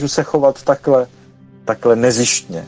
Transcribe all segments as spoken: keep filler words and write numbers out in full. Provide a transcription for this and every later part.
se chovat takhle, takhle nezištně.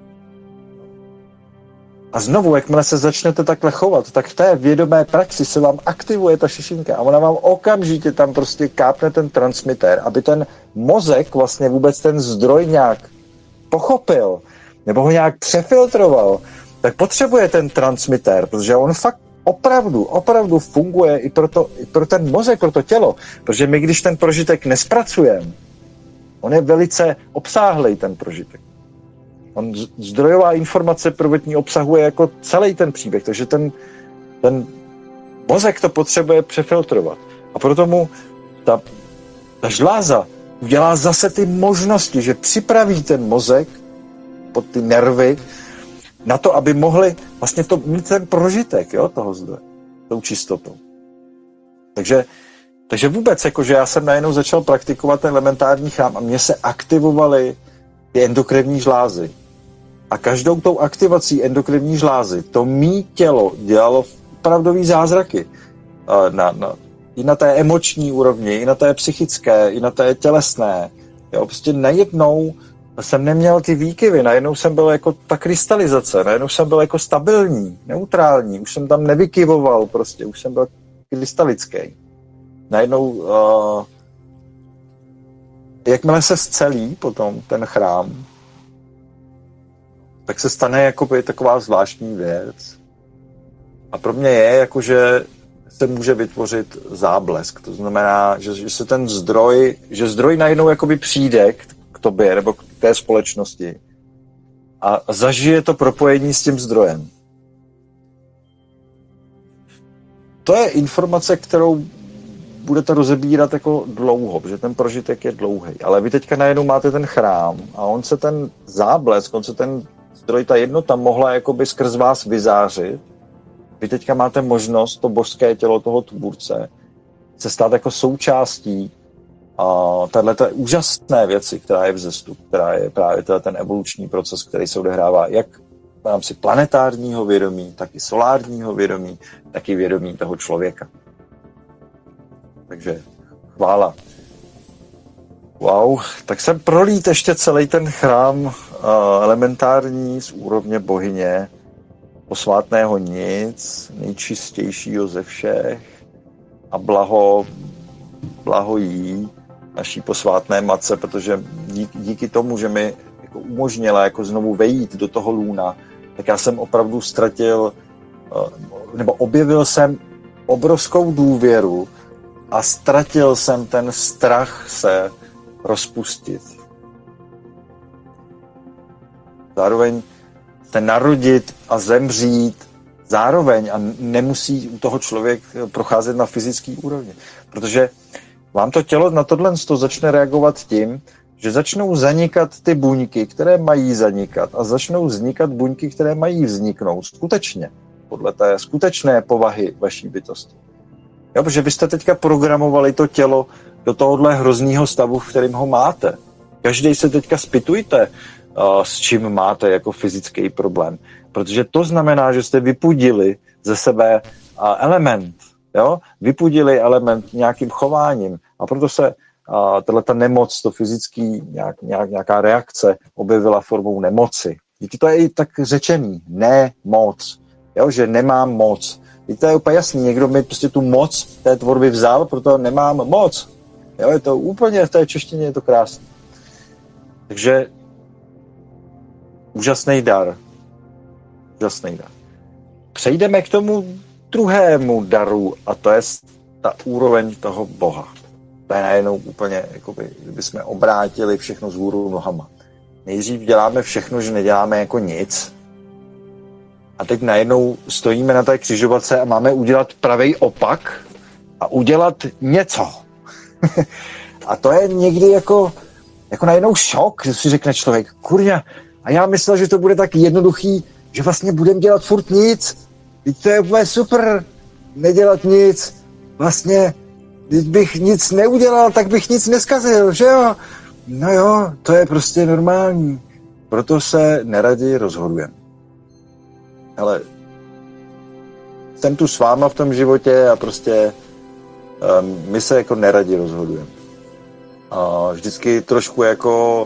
A znovu, jakmile se začnete takhle chovat, tak v té vědomé praxi se vám aktivuje ta šišinka a ona vám okamžitě tam prostě kápne ten transmitér, aby ten mozek vlastně vůbec ten zdroj nějak pochopil nebo ho nějak přefiltroval, tak potřebuje ten transmitér, protože on fakt opravdu, opravdu funguje i pro, to, i pro ten mozek, pro to tělo, protože my, když ten prožitek nespracujeme, on je velice obsáhlej, ten prožitek. On zdrojová informace prvotní obsahuje jako celý ten příběh, takže ten, ten mozek to potřebuje přefiltrovat. A proto mu ta, ta žláza udělá zase ty možnosti, že připraví ten mozek pod ty nervy na to, aby mohli vlastně to mít ten prožitek, jo, toho zdroje, tou čistotou. Takže, takže vůbec, jakože já jsem najednou začal praktikovat ten elementární chrám a mně se aktivovaly ty endokrinní žlázy. A každou tou aktivací endokrinní žlázy to mý tělo dělalo opravdový zázraky. Na, na, I na té emoční úrovni, i na té psychické, i na té tělesné. Jo, prostě najednou jsem neměl ty výkyvy, najednou jsem byl jako ta krystalizace, najednou jsem byl jako stabilní, neutrální, už jsem tam nevykyvoval prostě, už jsem byl krystalický. Najednou, uh, jakmile se scelí potom ten chrám, tak se stane jakoby taková zvláštní věc. A pro mě je, jakože se může vytvořit záblesk. To znamená, že, že se ten zdroj, že zdroj najednou jakoby přijde k, k tobě nebo k té společnosti a zažije to propojení s tím zdrojem. To je informace, kterou budete rozebírat jako dlouho, protože ten prožitek je dlouhý. Ale vy teďka najednou máte ten chrám a on se ten záblesk, on se ten zdroj, ta jednota mohla jakoby skrz vás vyzářit. Vy teďka máte možnost to božské tělo toho tvůrce se stát jako součástí téhleté úžasné věci, která je vzestup, která je právě ten evoluční proces, který se odehrává jak v rámci planetárního vědomí, tak i solárního vědomí, tak i vědomí toho člověka. Takže chvála. Wow, tak jsem prolít ještě celý ten chrám uh, elementární z úrovně bohyně, posvátného nic, nejčistějšího ze všech a blaho, blaho jí, naší posvátné matce, protože díky, díky tomu, že mi jako umožnila jako znovu vejít do toho lůna, tak já jsem opravdu ztratil, nebo objevil jsem obrovskou důvěru a ztratil jsem ten strach se rozpustit. Zároveň se narodit a zemřít zároveň a nemusí u toho člověk procházet na fyzický úrovni. Protože vám to tělo na tohle začne reagovat tím, že začnou zanikat ty buňky, které mají zanikat a začnou vznikat buňky, které mají vzniknout skutečně, podle té skutečné povahy vaší bytosti. Jo, protože vy jste teďka programovali to tělo do tohohle hroznýho stavu, v kterém ho máte. Každý se teďka zpytujte, s čím máte jako fyzický problém. Protože to znamená, že jste vypudili ze sebe element. Jo? Vypudili element nějakým chováním. A proto se tato nemoc, to fyzický, nějak, nějak, nějaká reakce objevila formou nemoci. Víte, to je i tak řečený. Nemoc. Jo? Že nemám moc. Víte, to je úplně jasný. Někdo mi prostě tu moc té tvorby vzal, proto nemám moc. Jo? Je to úplně, v té češtině je to krásné. Takže úžasný dar. Úžasný dar. Přejdeme k tomu druhému daru a to je ta úroveň toho Boha. To je najednou úplně, jakoby, kdyby jsme obrátili všechno z hůru nohama. Nejdřív děláme všechno, že neděláme jako nic. A teď najednou stojíme na té křižovatce a máme udělat pravý opak a udělat něco. A to je někdy jako, jako najednou šok, že si řekne člověk, kurňa, a já myslel, že to bude tak jednoduchý, že vlastně budeme dělat furt nic. Teď to je úplně super, nedělat nic. Vlastně, když bych nic neudělal, tak bych nic neskazil, že jo? No jo, to je prostě normální. Proto se neradi rozhodujeme. Ale jsem tu s váma v tom životě a prostě um, my se jako neradi rozhodujeme. A vždycky trošku jako